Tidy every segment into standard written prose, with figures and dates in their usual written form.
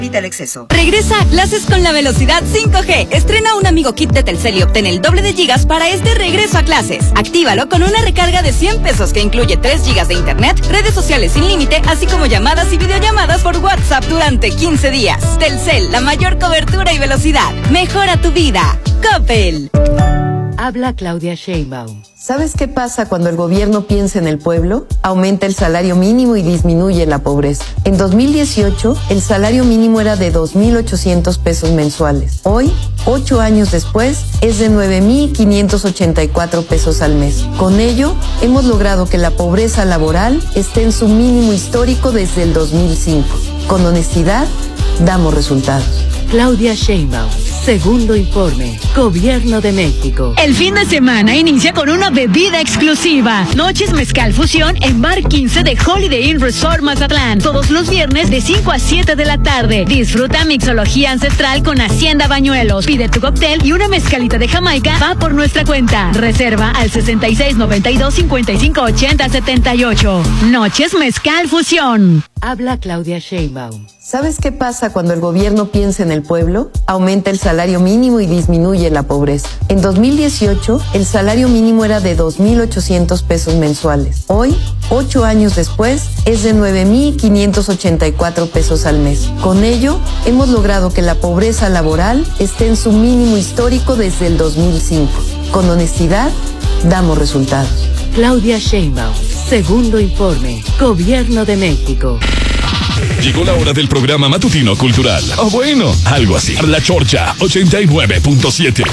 Evita el exceso. Regresa a clases con la velocidad 5G. Estrena un amigo kit de Telcel y obtén el doble de gigas para este regreso a clases. Actívalo con una recarga de 100 pesos que incluye 3 gigas de internet, redes sociales sin límite, así como llamadas y videollamadas por WhatsApp durante 15 días. Telcel, la mayor cobertura y velocidad. Mejora tu vida. Coppel. Habla Claudia Sheinbaum. ¿Sabes qué pasa cuando el gobierno piensa en el pueblo? Aumenta el salario mínimo y disminuye la pobreza. En 2018, el salario mínimo era de 2,800 pesos mensuales. Hoy, 8 años después, es de 9,584 pesos al mes. Con ello, hemos logrado que la pobreza laboral esté en su mínimo histórico desde el 2005. Con honestidad, damos resultados. Claudia Sheinbaum. Segundo informe. Gobierno de México. El fin de semana inicia con una bebida exclusiva. Noches Mezcal Fusión en Bar 15 de Holiday Inn Resort Mazatlán. Todos los viernes de 5 a 7 de la tarde. Disfruta mixología ancestral con Hacienda Bañuelos. Pide tu cóctel y una mezcalita de Jamaica va por nuestra cuenta. Reserva al 6692-5580-78. Noches Mezcal Fusión. Habla Claudia Sheinbaum. ¿Sabes qué pasa cuando el gobierno piensa en el pueblo? Aumenta el salario mínimo y disminuye la pobreza. En 2018, el salario mínimo era de 2,800 pesos mensuales. Hoy, 8 años después, es de 9,584 pesos al mes. Con ello, hemos logrado que la pobreza laboral esté en su mínimo histórico desde el 2005. Con honestidad, damos resultados. Claudia Sheinbaum. Segundo informe. Gobierno de México. Llegó la hora del programa matutino cultural. O bueno, algo así. La Chorcha 89.7.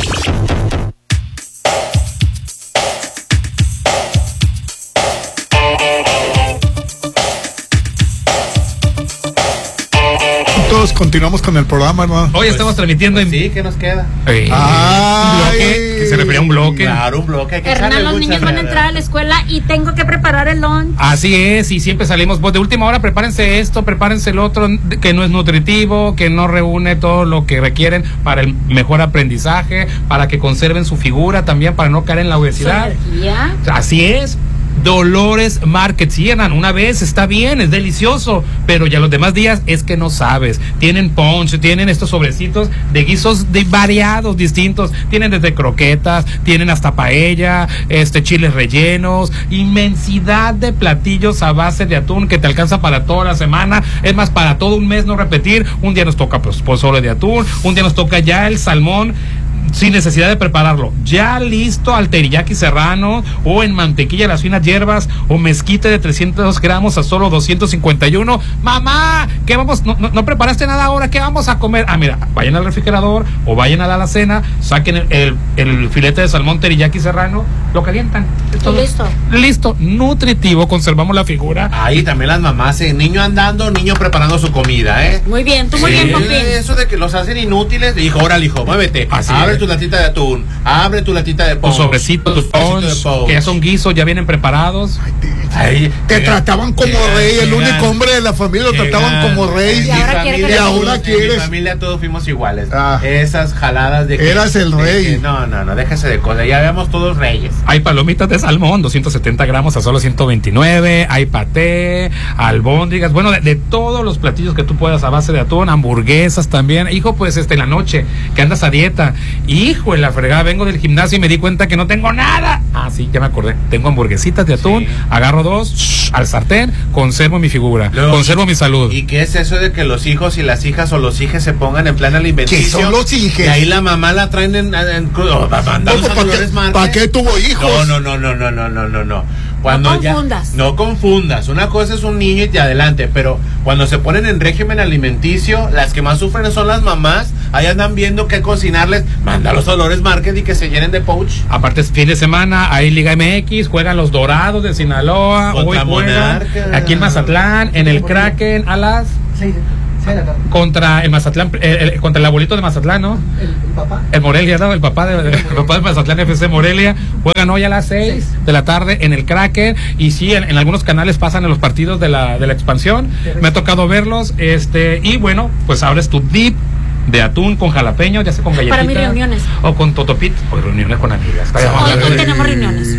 Todos continuamos con el programa, hermano. Hoy estamos transmitiendo en... Sí, ¿qué nos queda? ¿Un bloque? ¿Que se refería a un bloque? Claro, un bloque. Hernán, los niños van a entrar a la escuela y tengo que preparar el lunch. Así es, y siempre salimos, pues de última hora, prepárense esto, prepárense el otro, que no es nutritivo, que no reúne todo lo que requieren para el mejor aprendizaje, para que conserven su figura también, para no caer en la obesidad. ¿Energía? Así es. Dolores Market, sí, Hernán, una vez está bien, es delicioso, pero ya los demás días es que no sabes. Tienen punch, tienen estos sobrecitos de guisos de variados, distintos, tienen desde croquetas, tienen hasta paella, chiles rellenos, inmensidad de platillos a base de atún que te alcanza para toda la semana, es más, para todo un mes, no repetir. Un día nos toca pues pozole de atún, un día nos toca ya el salmón sin necesidad de prepararlo, ya listo al teriyaki serrano, o en mantequilla las finas hierbas, o mezquite de 300 gramos a solo 251. Mamá, ¿qué vamos? No preparaste nada ahora, ¿qué vamos a comer? Ah, mira, vayan al refrigerador o vayan a la alacena, saquen el filete de salmón teriyaki serrano, lo calientan. Listo, nutritivo, conservamos la figura. Ahí también las mamás, niño andando, niño preparando su comida, Muy bien, tú muy bien, Popín. Eso de que los hacen inútiles, hijo, órale, hijo, muévete. Así abre tu latita de atún, abre tu latita de punch, sobrecitos, que ya son guisos, ya vienen preparados. Te trataban como rey, el único hombre de la familia lo trataban como rey. Y ahora quieres. En mi familia todos fuimos iguales. Esas jaladas de que eras el rey. No, déjese de cosas, ya veamos todos reyes. Hay palomitas de salmón, 270 gramos a solo 129, hay paté, albóndigas, bueno, de todos los platillos que tú puedas a base de atún, hamburguesas también. Hijo, pues en la noche, que andas a dieta, hijo, en la fregada, vengo del gimnasio y me di cuenta que no tengo nada. Ah, sí, ya me acordé, tengo hamburguesitas de atún, agarro 2, al sartén, conservo mi figura, conservo mi salud. ¿Y qué es eso de que los hijos y las hijas o los hijes se pongan en plan alimenticio? ¿Qué son los hijos? Y ahí la mamá la traen ¿Para qué tuvo hijos? No. Cuando no confundas. Una cosa es un niño y te adelante, pero cuando se ponen en régimen alimenticio, las que más sufren son las mamás. Ahí andan viendo qué cocinarles. Mándalos a Dolores Market y que se llenen de pouch. Aparte, fin de semana hay Liga MX, juegan los Dorados de Sinaloa, contra Monarcas, aquí en Mazatlán, en el Kraken a las 6 de la tarde. Contra el Mazatlán, contra el abuelito de Mazatlán, ¿no? El papá. El Morelia, ¿no? El papá de Mazatlán FC Morelia. Juegan hoy a las 6 de la tarde en el Kraken. Y sí, en algunos canales pasan en los partidos de la expansión. Me ha tocado verlos. Y bueno, pues ahora es tu dip de atún con jalapeño, ya sea con galletitas. Para mis reuniones. O con totopit, o reuniones con amigas. Hoy tenemos reuniones.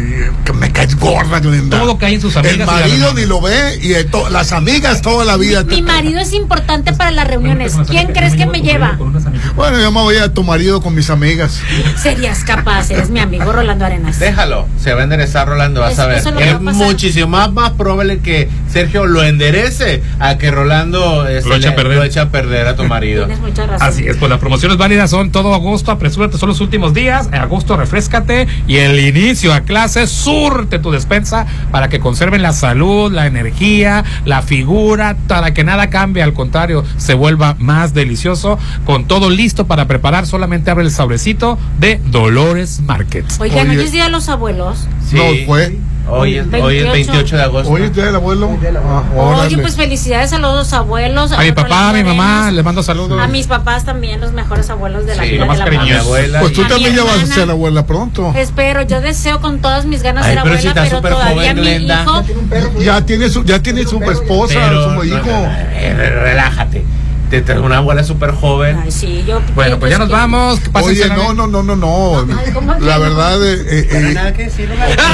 me caes gorda, Glenda. Todo cae en sus amigas. El marido ni lo ve y las amigas toda la vida. Mi marido es importante para las reuniones. ¿Quién crees que me lleva? Bueno, yo me voy a tu marido con mis amigas. Serías capaz, eres mi amigo Rolando Arenas. Déjalo, se va a enderezar Rolando, vas a ver. Es muchísimo más probable que Sergio lo enderece a que Rolando lo echa a perder a tu marido. Tienes mucha razón. Así es, pues las promociones válidas son todo agosto, apresúrate, son los últimos días. En agosto refréscate y el inicio a clases, surte tu despensa para que conserven la salud, la energía, la figura, para que nada cambie, al contrario, se vuelva más delicioso, con todo listo para preparar. Solamente abre el sobrecito de Dolores Market. Oigan, hoy es Día de los Abuelos. Sí. No fue. Hoy es 28 de agosto. Hoy es Día del Abuelo. Oye, pues felicidades a los dos abuelos. A mi papá, a mi mamá, les mando saludos. A mis papás también, los mejores abuelos de la vida. Lo más cariñoso. Pues tú también ya vas a ser abuela pronto. Espero, yo deseo con todas mis ganas ser abuela, pero todavía mi hijo. Ya tiene su esposa, su hijo. Relájate. Te traes una abuela súper joven. Ay, sí, yo. Bueno, pues ya nos vamos. Oye, no. La verdad, nada que decir.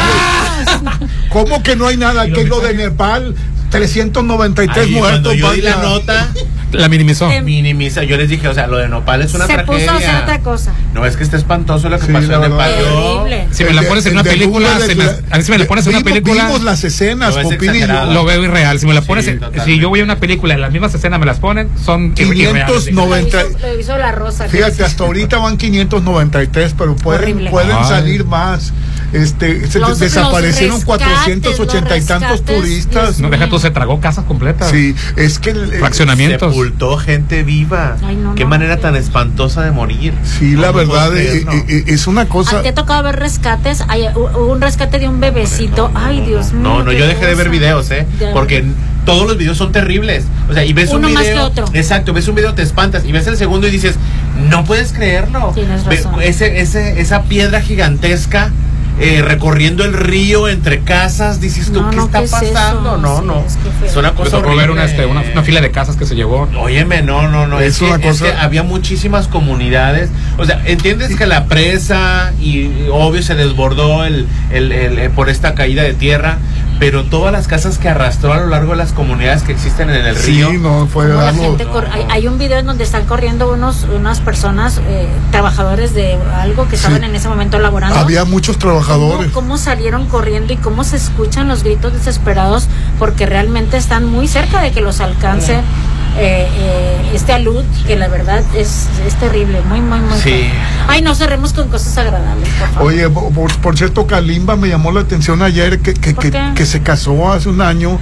¿Cómo que no hay nada? Que lo de Nepal, 393 muertos. Cuando yo di la nota, la minimizó. Minimiza. Yo les dije, o sea, lo de Nopal es una tragedia. Se puso a hacer otra cosa. No, es que está espantoso lo que pasó en Nepal. Horrible. Si me la pones en una película, a mí si me la pones en una película, vimos las escenas, lo veo irreal. Si me la pones, si yo voy a una película en las mismas escenas me las ponen, son 590. Lo hizo La Rosa. Fíjate, hasta ahorita van 593, pero pueden salir más. Desaparecieron 480 y tantos turistas. No, deja tú, se tragó casas completas. Sí, es que fraccionamientos. Sepultó gente viva. Ay, Qué manera tan espantosa de morir. Sí, la verdad es una cosa. ¿Te ha tocado ver rescates? Hubo un rescate de un bebecito. Ay, Dios mío. No, yo dejé de ver videos, porque todos los videos son terribles. O sea, y ves uno un video. Más que otro. Exacto, ves un video, te espantas. Y ves el segundo y dices, no puedes creerlo. Tienes razón. Esa piedra gigantesca. Recorriendo el río entre casas, dices tú, ¿qué está pasando? No, es una cosa horrible. Ver una fila de casas que se llevó. Óyeme, no, es que había muchísimas comunidades, o sea, entiendes que la presa y obvio se desbordó el por esta caída de tierra, pero todas las casas que arrastró a lo largo de las comunidades que existen en el río. Sí, no fue algo. Hay un video en donde están corriendo unas personas, trabajadores de algo que estaban en ese momento laborando. Había muchos trabajadores. ¿Cómo salieron corriendo y cómo se escuchan los gritos desesperados? Porque realmente están muy cerca de que los alcance este alud, que la verdad es terrible, muy sí. Ay, no, cerremos con cosas agradables, por favor. Oye, por cierto, Kalimba me llamó la atención ayer que se casó hace un año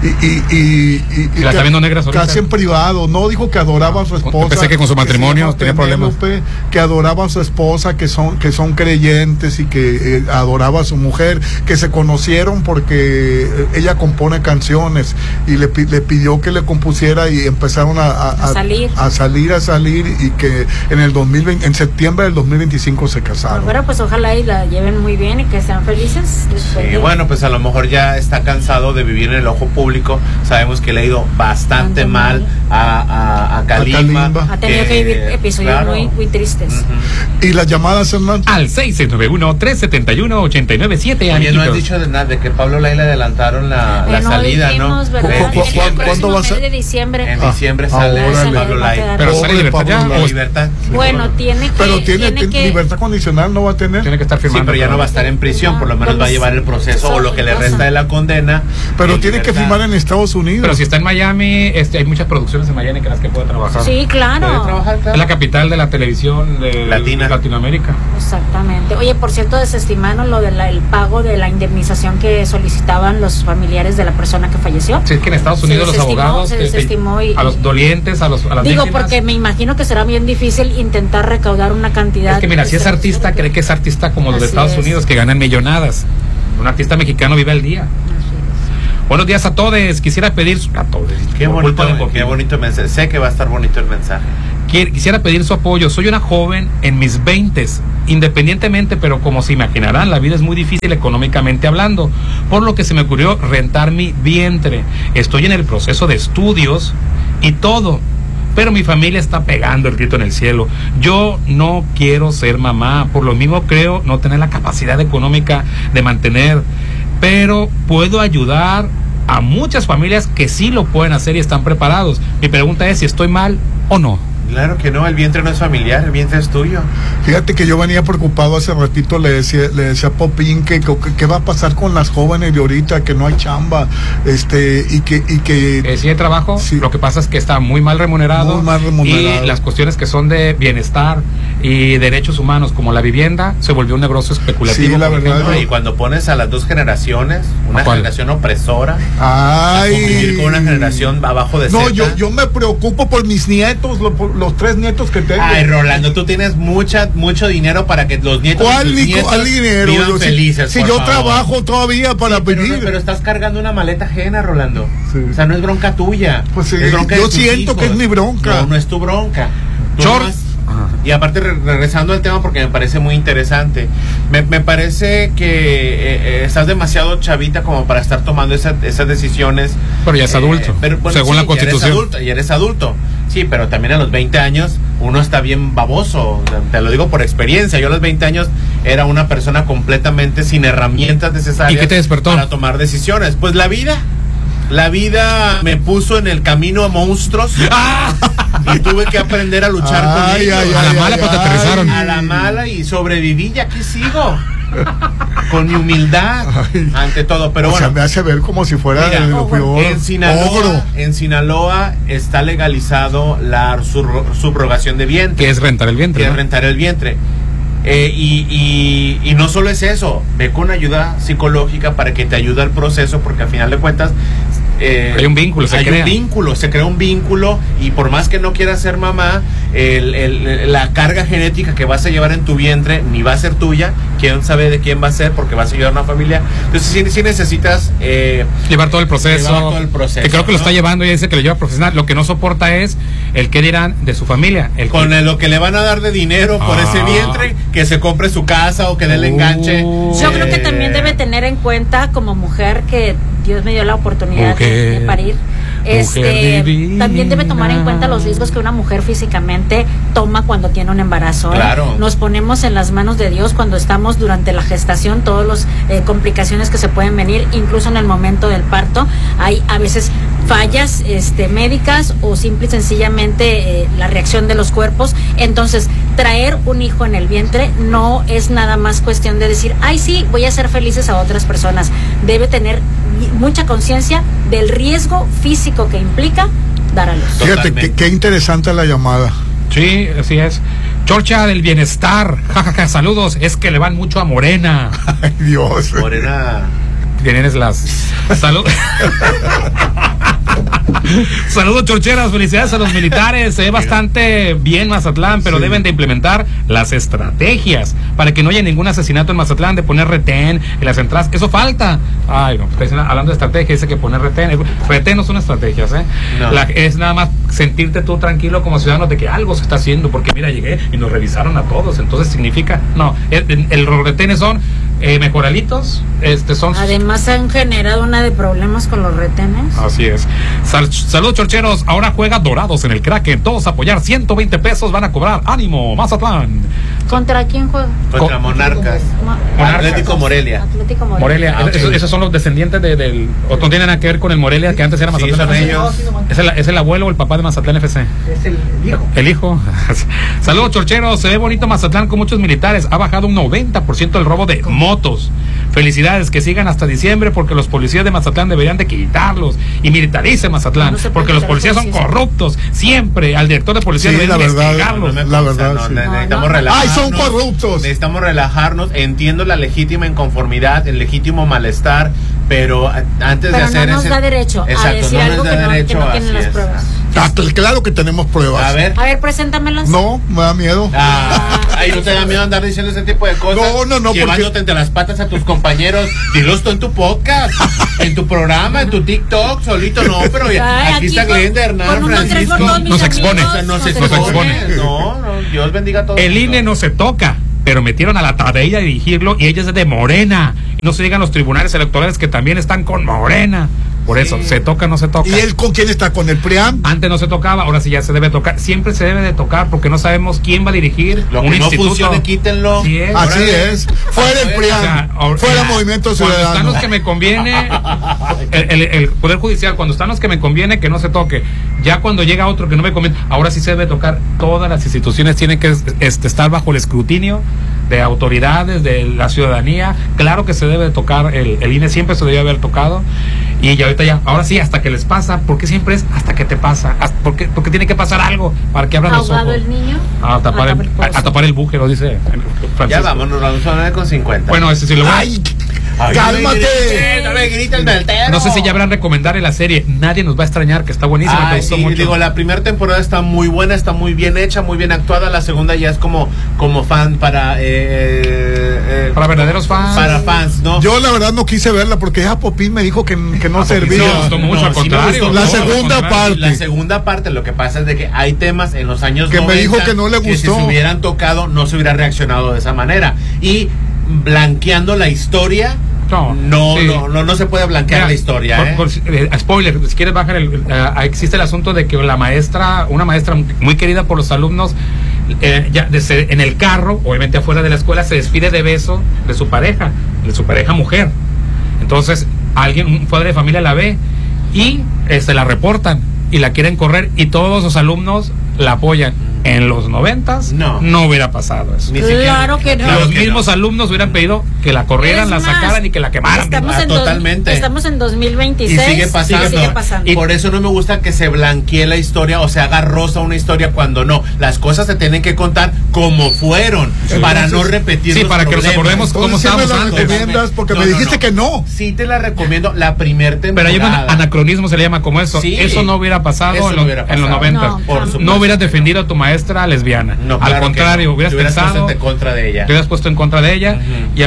y la está viendo negra ahorita. Casi en privado, no, dijo que adoraba a su esposa. Pensé que con su matrimonio tenía problemas. Que adoraba a su esposa, que son creyentes y que adoraba a su mujer, que se conocieron porque ella compone canciones y le pidió que le compusiera y empezaron a salir y que en septiembre del 2025 se casaron. Bueno, pues ojalá y la lleven muy bien y que sean felices. Sí, bueno, pues a lo mejor ya está cansado de vivir en el ojo público. Sabemos que le ha ido bastante mal a Kalimba. Ha tenido que vivir episodios muy tristes. ¿Y las llamadas, Hernán? Al 691-371-897. Oye, no has dicho de nada, de que Pablo Lai le adelantaron la salida, dijimos, ¿no? ¿Cuándo va a ser? De diciembre. En diciembre sale Pablo Lai. Pero sale Libertad ya. Libertad. Bueno, tiene que libertad condicional no va a tener. Tiene que estar firmando. Sí, pero ya no va a estar en prisión, por lo menos va a llevar el proceso o lo que le resta de la condena. Pero tiene que firmar en Estados Unidos. Pero si está en Miami, hay muchas producciones en Miami que las que puede trabajar. Sí, claro. Puede trabajar, claro. Es la capital de la televisión de Latinoamérica. Exactamente. Oye, por cierto, desestimaron lo del pago de la indemnización que solicitaban los familiares de la persona que falleció. Sí, es que en Estados Unidos los abogados se desestimó a los dolientes, a las víctimas. Porque me imagino que será bien difícil intentar recaudar una cantidad. Es que mira, si es artista, cree que es artista como los de Estados Unidos, que ganan millonadas. Un artista mexicano vive al día. Buenos días a todos. Quisiera pedir a todos. Qué bonito mensaje. Sé que va a estar bonito el mensaje. Quisiera pedir su apoyo. Soy una joven en mis 20s, independientemente, pero como se imaginarán, la vida es muy difícil económicamente hablando, por lo que se me ocurrió rentar mi vientre. Estoy en el proceso de estudios y todo. pero mi familia está pegando el grito en el cielo. Yo no quiero ser mamá, por lo mismo creo no tener la capacidad económica de mantener, pero puedo ayudar a muchas familias que sí lo pueden hacer y están preparados. Mi pregunta es si estoy mal o no. Claro que no, el vientre no es familiar, el vientre es tuyo. Fíjate que yo venía preocupado hace ratito, le decía a Popín que qué va a pasar con las jóvenes de ahorita, que no hay chamba, y que sí hay trabajo, sí. Lo que pasa es que está muy mal remunerado, y las cuestiones que son de bienestar y derechos humanos como la vivienda se volvió un negocio especulativo. Sí, la verdad. Y cuando pones a las dos generaciones, una generación opresora, a convivir con una generación abajo de no, yo me preocupo por mis nietos, los 3 nietos que tengo. Ay, Rolando, tú tienes mucho dinero para que los nietos ¿Cuál dinero? Vivan felices. Si yo trabajo todavía para vivir. Pero estás cargando una maleta ajena, Rolando. Sí. O sea, no es bronca tuya. Pues sí, es bronca yo siento hijos. Que es mi bronca. No es tu bronca. Y aparte, regresando al tema, porque me parece muy interesante, me parece que estás demasiado chavita como para estar tomando esas decisiones. Pero ya es adulto, según la Constitución. Ya eres adulto. Sí, pero también a los 20 años uno está bien baboso. Te lo digo por experiencia. Yo a los 20 años era una persona completamente sin herramientas necesarias. ¿Y qué te despertó? Para tomar decisiones. Pues la vida me puso en el camino a monstruos. Y tuve que aprender a luchar con ellos. A la mala, pues te aterrizaron. A la mala, y sobreviví, y aquí sigo. Con mi humildad ante todo. Pero bueno, me hace ver como si fuera lo peor. En Sinaloa está legalizado la subrogación de vientre. Que es rentar el vientre. Y no solo es eso, ve con ayuda psicológica para que te ayude al proceso, porque al final de cuentas hay un vínculo, se crea un vínculo, y por más que no quieras ser mamá, la carga genética que vas a llevar en tu vientre ni va a ser tuya, quién sabe de quién va a ser, porque vas a ayudar a una familia. Entonces sí necesitas llevar todo el proceso, que creo que lo está llevando, y dice que lo lleva profesional. Lo que no soporta es el qué dirán de su familia, lo que le van a dar de dinero por ese vientre, que se compre su casa o que dé el enganche. Yo creo que también debe tener en cuenta, como mujer, que Dios me dio la oportunidad de parir. También debe tomar en cuenta los riesgos que una mujer físicamente toma cuando tiene un embarazo. Claro. Nos ponemos en las manos de Dios cuando estamos durante la gestación, todas las complicaciones que se pueden venir, incluso en el momento del parto. Hay a veces fallas médicas, o simple y sencillamente la reacción de los cuerpos. Entonces, traer un hijo en el vientre no es nada más cuestión de decir, ay, sí, voy a hacer felices a otras personas. Debe tener mucha conciencia del riesgo físico que implica dar a luz. Fíjate, qué interesante la llamada. Sí, así es. Chorcha del bienestar, jajaja, saludos, es que le van mucho a Morena. Ay, Dios. Morena. Tienes las... Salud. Saludos, chorcheras, felicidades a los militares. Se ve bastante bien Mazatlán, pero deben de implementar las estrategias para que no haya ningún asesinato en Mazatlán, de poner retén en las entradas. Eso falta. Ay, no, hablando de estrategia, dice que poner retén. Retén no son estrategias, no. Es nada más sentirte tú tranquilo como ciudadano de que algo se está haciendo, porque mira, llegué y nos revisaron a todos. Entonces significa, no, los retenes son mejoralitos, además han generado una de problemas con los retenes. Así es. Saludos, chorcheros. Ahora juega Dorados en el Kraken. Todos a apoyar. 120 pesos van a cobrar. ¡Ánimo, Mazatlán! ¿Contra quién juega? Contra Monarcas. Atlético Morelia. Esos son los descendientes del... ¿O no tienen nada que ver con el Morelia, que antes era Mazatlán? Sí, ellos. ¿Es el abuelo o el papá de Mazatlán FC? Es el hijo. El hijo. Saludos, chorcheros. Se ve bonito Mazatlán con muchos militares. Ha bajado un 90% el robo de motos. Felicidades, que sigan hasta diciembre, porque los policías de Mazatlán deberían de quitarlos y militarice Mazatlán, porque los policías son corruptos. Siempre al director de policía deberían investigarlos. La verdad, sí. Necesitamos relajarnos. ¡Ay, son corruptos! Necesitamos relajarnos. Entiendo la legítima inconformidad, el legítimo malestar, pero antes de hacer no nos da derecho a decir algo que no tienen las pruebas. Claro que tenemos pruebas. A ver, preséntamelas. No, me da miedo. Ay, ¿no te da miedo andar diciendo ese tipo de cosas? No. Llevándote entre las patas a tus compañeros. Dilos tú en tu podcast, en tu programa, en tu TikTok, solito. No, pero aquí está Glenda, Hernán, Francisco. Nos expone. Nos expone. No, Dios bendiga a todos. El INE no se toca, pero metieron a la Tadei a dirigirlo, y ella es de Morena. Y no se digan los tribunales electorales, que también están con Morena. Por eso, ¿se toca o no se toca? ¿Y él con quién está? ¿Con el PRIAN? Antes no se tocaba, ahora sí ya se debe tocar. Siempre se debe de tocar porque no sabemos quién va a dirigir lo un que instituto. No funcione, quítenlo. Así es. Fuera el PRIAN, fuera Movimiento Ciudadano. Cuando están los que me conviene, el Poder Judicial, cuando están los que me conviene, que no se toque. Ya cuando llega otro que no me conviene, ahora sí se debe tocar. Todas las instituciones tienen que estar bajo el escrutinio de autoridades, de la ciudadanía. Claro que se debe de tocar, el INE siempre se debe haber tocado. Y ya ahorita ya, ahora sí, hasta que les pasa, porque siempre es hasta que te pasa, porque tiene que pasar algo para que abran los ojos. ¿Ahogado el niño? A tapar el buje, lo dice Francisco. Ya vámonos, vamos a 9:50. Bueno, ese sí lo voy a... ¡Ay! ¡Cálmate! No me grites el deltero. No sé si ya habrán recomendar en la serie. Nadie nos va a extrañar, que está buenísima. Me gustó mucho. Digo, la primera temporada está muy buena, está muy bien hecha, muy bien actuada. La segunda ya es como fan para verdaderos fans. Para fans, ¿no? Yo la verdad no quise verla porque ya Popín me dijo que no servía. Me gustó mucho, al contrario. La segunda parte. La segunda parte, lo que pasa es de que hay temas en los años que 90 me dijo que no le gustó. Que si se hubieran tocado no se hubiera reaccionado de esa manera. Y blanqueando la historia. No se puede blanquear la historia. Spoiler, si quieres bajar existe el asunto de que una maestra muy querida por los alumnos, en el carro, obviamente afuera de la escuela, se despide de beso de su pareja mujer. Entonces un padre de familia la ve y la reportan y la quieren correr y todos los alumnos la apoyan. En los 90s no hubiera pasado eso. Claro que no. Los mismos alumnos hubieran pedido que la corrieran, la sacaran y que la quemaran. Totalmente. Estamos en 2026 y sigue pasando. Y por eso no me gusta que se blanquee la historia o se haga rosa una historia cuando no. Las cosas se tienen que contar como fueron para no repetir. Sí, para que nos acordemos cómo estábamos antes. Porque me dijiste que no. Sí te la recomiendo la primer temporada. Pero hay un anacronismo, se le llama como eso. Sí, eso no hubiera pasado en los 90. No hubieras defendido a tu maestra lesbiana. No, al contrario, hubieras pensado en contra de ella. Te hubieras puesto en contra de ella.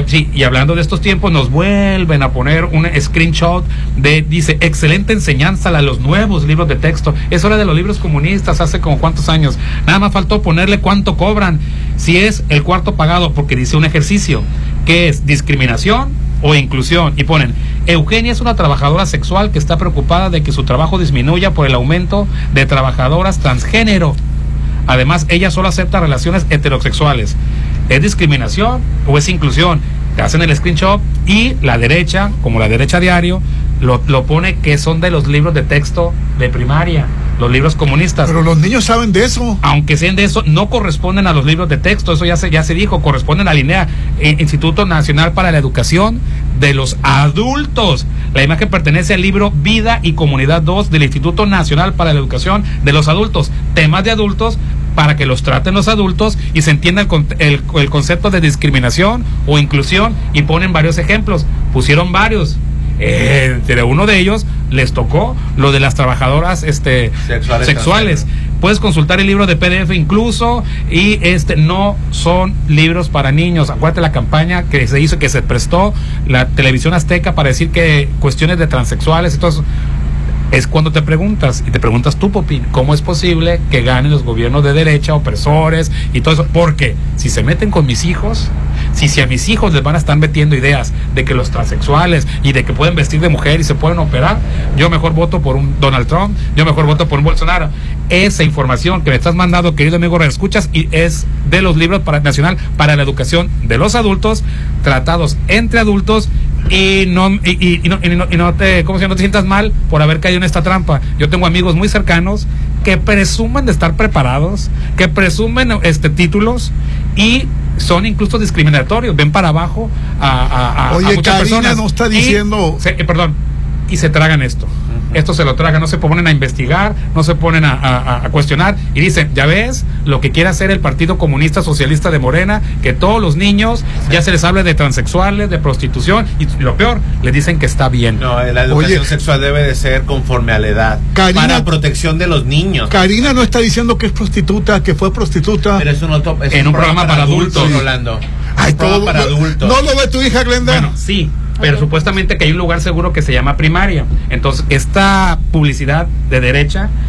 Y hablando de estos tiempos, nos vuelven a poner un screenshot dice, excelente enseñanza a los nuevos libros de texto. Eso era de los libros comunistas hace como cuántos años. Nada más faltó ponerle cuánto cobran. Si es el cuarto pagado, porque dice un ejercicio que es discriminación o inclusión, y ponen: Eugenia es una trabajadora sexual que está preocupada de que su trabajo disminuya por el aumento de trabajadoras transgénero. Además, ella solo acepta relaciones heterosexuales. ¿Es discriminación o es inclusión? Te hacen el screenshot y la derecha, como la derecha diario, lo pone que son de los libros de texto de primaria, los libros comunistas. Pero los niños saben de eso. Aunque sean de eso, no corresponden a los libros de texto, eso ya se dijo, corresponden a la INEA, Instituto Nacional para la Educación de los Adultos. La imagen pertenece al libro Vida y Comunidad 2 del Instituto Nacional para la Educación de los Adultos. Temas de adultos para que los traten los adultos y se entienda el concepto de discriminación o inclusión, y ponen varios ejemplos, pusieron varios. Entre uno de ellos les tocó lo de las trabajadoras sexuales. Puedes consultar el libro de PDF incluso, y no son libros para niños. Acuérdate la campaña que se hizo, que se prestó la televisión azteca para decir que cuestiones de transexuales y todo eso. Es cuando te preguntas tú, Popín, ¿cómo es posible que ganen los gobiernos de derecha, opresores y todo eso? Porque si se meten con mis hijos, si a mis hijos les van a estar metiendo ideas de que los transexuales y de que pueden vestir de mujer y se pueden operar, yo mejor voto por un Donald Trump, yo mejor voto por un Bolsonaro. Esa información que me estás mandando, querido amigo, escuchas, y es de los libros Nacional para la Educación de los Adultos, tratados entre adultos, y no te sientas mal por haber caído en esta trampa. Yo tengo amigos muy cercanos que presumen de estar preparados, que presumen títulos y son incluso discriminatorios, ven para abajo a muchas Karina personas. No está diciendo. Y se tragan esto. Esto se lo tragan, no se ponen a investigar, no se ponen a cuestionar, y dicen, ya ves lo que quiere hacer el Partido Comunista Socialista de Morena, que todos los niños ya se les hable de transexuales, de prostitución, y lo peor, le dicen que está bien. No, la educación sexual debe de ser conforme a la edad, para protección de los niños. Karina no está diciendo que es prostituta, que fue prostituta. Pero es un programa para adultos, Rolando. Para adultos. ¿No lo ve tu hija, Glenda? Bueno, sí. Pero supuestamente que hay un lugar seguro que se llama primaria. Entonces, esta publicidad de derecha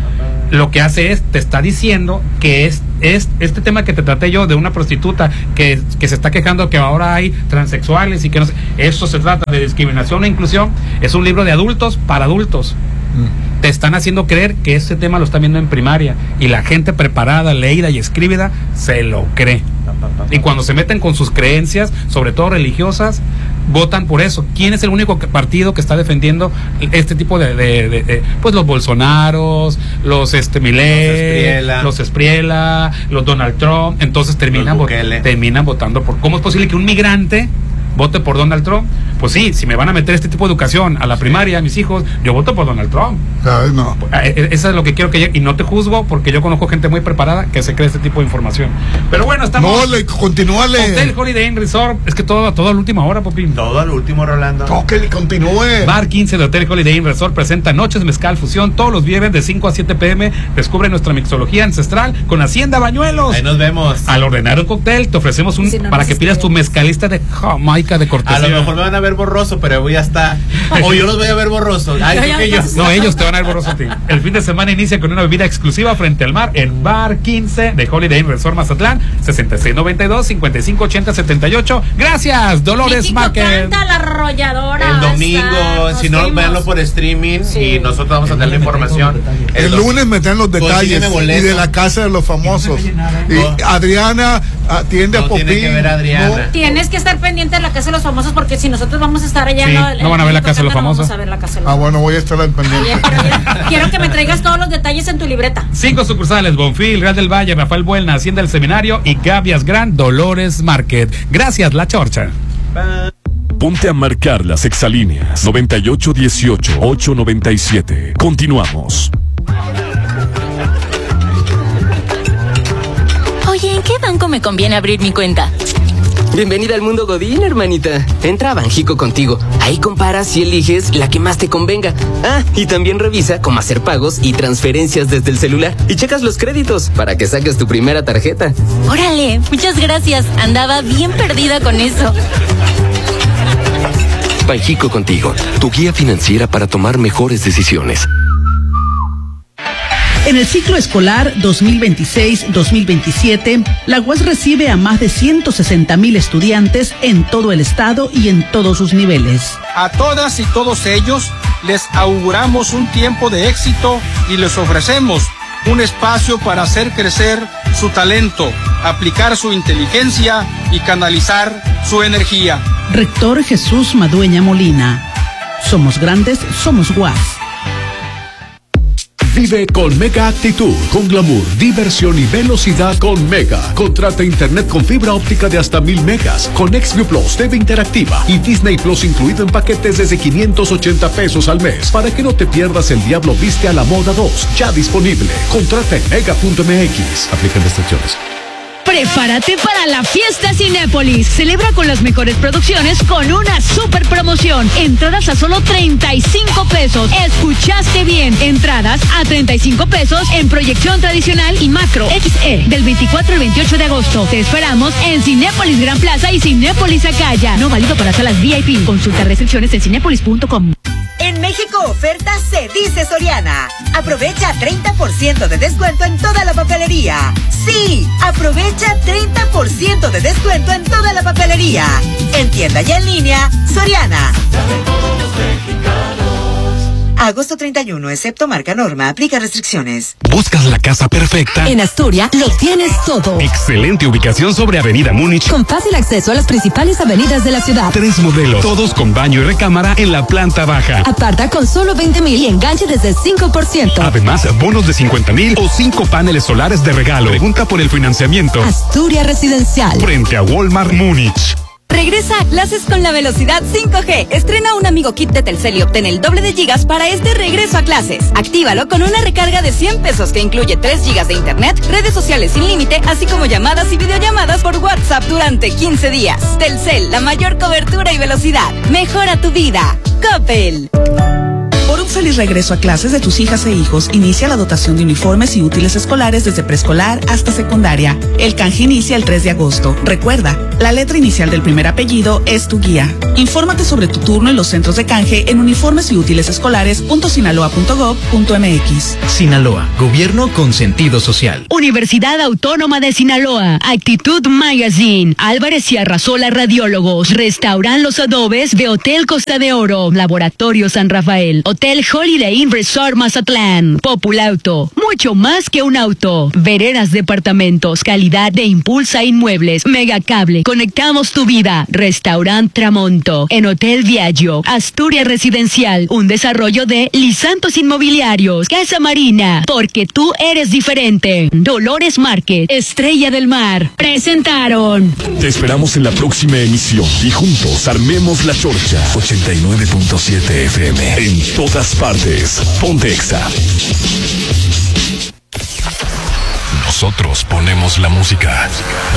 lo que hace es, te está diciendo que es este tema que te traté yo de una prostituta que se está quejando que ahora hay transexuales y que no sé, eso se trata de discriminación e inclusión. Es un libro de adultos para adultos. Te están haciendo creer que ese tema lo están viendo en primaria y la gente preparada, leída y escribida se lo cree. Y cuando se meten con sus creencias, sobre todo religiosas, votan por eso. ¿Quién es el único partido que está defendiendo este tipo de pues los Bolsonaros, los Milei, los Espriella, los Donald Trump? Entonces terminan votando por... ¿Cómo es posible que un migrante vote por Donald Trump? Pues sí, si me van a meter este tipo de educación a la primaria, a mis hijos, yo voto por Donald Trump. No. Eso es lo que quiero que llegue. Y no te juzgo porque yo conozco gente muy preparada que se cree este tipo de información. Pero bueno, estamos... Continúale. Hotel Holiday Inn Resort. Es que todo a la última hora, Popín. Todo al último, Rolando. Continúe. Bar 15 de Hotel Holiday Inn Resort presenta Noches Mezcal Fusión todos los viernes de 5 a 7 p.m. Descubre nuestra mixología ancestral con Hacienda Bañuelos. Ahí nos vemos. Al ordenar un cóctel te ofrecemos para que pidas tu mezcalista de Jamaica de cortesía. A lo mejor me van a ver borroso, pero ya está. O yo los voy a ver borrosos. No, ellos te van a ver borroso a ti. El fin de semana inicia con una bebida exclusiva frente al mar en Bar 15 de Holiday Inn Resort Mazatlán, 6692-5580-78. Gracias, Dolores Market. Canta la arrolladora. El domingo, si no, véanlo por streaming y nosotros vamos a tener la información. El lunes meten los detalles y de la casa de los famosos. Y Adriana atiende a Popín. Tiene que ver a Adriana. Tienes que estar pendiente de la casa de los famosos porque si nosotros vamos a estar allá no van a ver la casa de los famosos. Vamos a ver la casa de los bueno, voy a estar al pendiente. Quiero que me traigas todos los detalles en tu libreta. 5 sucursales: Bonfil, Real del Valle, Rafael Buelna, Hacienda del Seminario y Gavias Gran Dolores Market. Gracias, La Chorcha. Ponte a marcar las exalíneas 9818-897. Continuamos. Oye, ¿en qué banco me conviene abrir mi cuenta? Bienvenida al mundo Godín, hermanita. Entra a Banjico Contigo. Ahí comparas y eliges la que más te convenga. Y también revisa cómo hacer pagos y transferencias desde el celular. Y checas los créditos para que saques tu primera tarjeta. Órale, muchas gracias. Andaba bien perdida con eso. Banjico Contigo, tu guía financiera para tomar mejores decisiones. En el ciclo escolar 2026-2027, la UAS recibe a más de 160,000 estudiantes en todo el estado y en todos sus niveles. A todas y todos ellos les auguramos un tiempo de éxito y les ofrecemos un espacio para hacer crecer su talento, aplicar su inteligencia y canalizar su energía. Rector Jesús Madueña Molina. Somos grandes, somos UAS. Vive con Mega Actitud, con glamour, diversión y velocidad con Mega. Contrata internet con fibra óptica de hasta 1000 megas, con XView Plus, TV interactiva y Disney Plus incluido en paquetes desde 580 pesos al mes. Para que no te pierdas El Diablo Viste a la Moda 2, ya disponible. Contrata en mega.mx. Aplican restricciones. Prepárate para la fiesta Cinépolis. Celebra con las mejores producciones con una super promoción. Entradas a solo 35 pesos. Escuchaste bien. Entradas a 35 pesos en proyección tradicional y macro XE del 24 al 28 de agosto. Te esperamos en Cinépolis Gran Plaza y Cinépolis Acaya. No válido para salas VIP. Consulta restricciones en cinépolis.com. En México oferta se dice Soriana. Aprovecha 30% de descuento en toda la papelería. Sí, aprovecha 30% de descuento en toda la papelería. En tienda y en línea, Soriana. Agosto 31, excepto marca Norma, aplica restricciones. ¿Buscas la casa perfecta? En Asturias lo tienes todo. Excelente ubicación sobre Avenida Múnich. Con fácil acceso a las principales avenidas de la ciudad. 3 modelos, todos con baño y recámara en la planta baja. Aparta con solo 20,000 y enganche desde el 5%. Además, bonos de 50,000 o 5 paneles solares de regalo. Pregunta por el financiamiento. Asturias Residencial. Frente a Walmart Múnich. Regresa a clases con la velocidad 5G. Estrena un amigo kit de Telcel y obtén el doble de gigas para este regreso a clases. Actívalo con una recarga de 100 pesos que incluye 3 gigas de internet, redes sociales sin límite, así como llamadas y videollamadas por WhatsApp durante 15 días. Telcel, la mayor cobertura y velocidad. Mejora tu vida. Coppel. Por un feliz regreso a clases de tus hijas e hijos, inicia la dotación de uniformes y útiles escolares desde preescolar hasta secundaria. El canje inicia el 3 de agosto. Recuerda, la letra inicial del primer apellido es tu guía. Infórmate sobre tu turno en los centros de canje en uniformes y útiles escolares.sinaloa.gov.mx. Sinaloa, gobierno con sentido social. Universidad Autónoma de Sinaloa, Actitud Magazine, Álvarez y Arrasola Radiólogos, Restauran Los Adobes de Hotel Costa de Oro, Laboratorio San Rafael, Hotel Holiday Inn Resort Mazatlán, Populauto, mucho más que un auto, Veredas Departamentos, calidad de Impulsa Inmuebles, Megacable, conectamos tu vida, Restaurant Tramonto, en Hotel Viaggio, Asturias Residencial, un desarrollo de Lisantos Inmobiliarios, Casa Marina, porque tú eres diferente, Dolores Market, Estrella del Mar, presentaron. Te esperamos en la próxima emisión y juntos armemos la chorcha. 89.7 FM en todas partes. Ponte Exa. Nosotros ponemos la música.